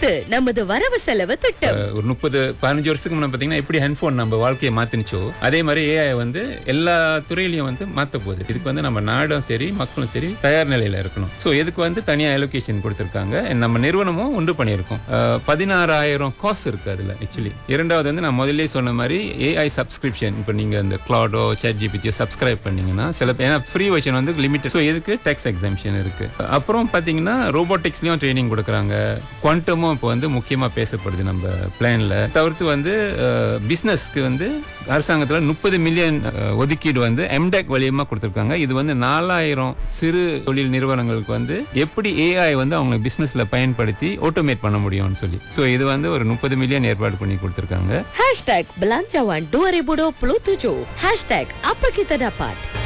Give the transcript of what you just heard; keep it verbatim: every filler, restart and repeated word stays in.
அடுத்து நமது வரவு செலவு திட்டம். அஹ், ஒரு முப்பது பதினஞ்சு வருஷத்துக்கு முன்னாடி பாத்தீங்கன்னா எப்படி ஹெட்போன் நம்ம வாழ்க்கையை மாத்தினுச்சோ அதே மாதிரி ஏஐ வந்து எல்லா துறையிலையும் வந்து மாத்த போகுது. இதுக்கு வந்து நம்ம நாடும் சரி மக்களும் சரி தயார் நிலையில இருக்கணும். சோ இதுக்கு வந்து தனியா அலோகேஷன் கொடுத்திருக்காங்க. நம்ம நிறுவனமும் உண்டு பண்ணியிருக்கோம். அஹ், பதினாறாயிரம் காசு இருக்கு அதுல ஆக்சுவலி. இரண்டாவது வந்து நான் முதல்ல சொன்ன மாதிரி ஏஐ சப்ஸ்கிரிப்ஷன். இப்போ நீங்க இந்த கிளாடோ சாட் ஜிபிடி சப்ஸ்கிரைப் பண்ணீங்கன்னா சில ஏன்னா ஃப்ரீ வெர்ஷன் வந்து லிமிட்டட். ஸோ இதுக்கு டேக்ஸ் எக்ஸம்ஷன் இருக்கு. அப்புறம் பாத்தீங்கன்னா ரோபோட்டிக்ஸ்லயும் ட்ரைனிங் கொடுக்குறாங்க. குவாண்டமும் இப்போ வந்து முக்கியமா பேசப்படுது நம்ம பிளான்ல. தவிர்த்து வந்து பிசினஸ்க்கு வந்து அரசாங்கத்துல முப்பது மில்லியன் ஒதுக்கீடு வந்து எம்டெக் வழியமா கொடுத்திருக்காங்க. இது வந்து நாலாயிரம் சிறு தொழில் நிறுவனங்களுக்கு வந்து எப்படி ஏஐ வந்து அவங்க பிசினஸ்ல பயன்படுத்தி ஆட்டோமேட் பண்ண முடியும்னு சொல்லி. ஸோ இது வந்து ஒரு முப்பது மில்லியன் ஏற்பாடு பண்ணி கொடுத்திருக்காங்க. Hashtag Belanjawan dua ribu dua puluh tujuh. Hashtag Apa Kita Dapat.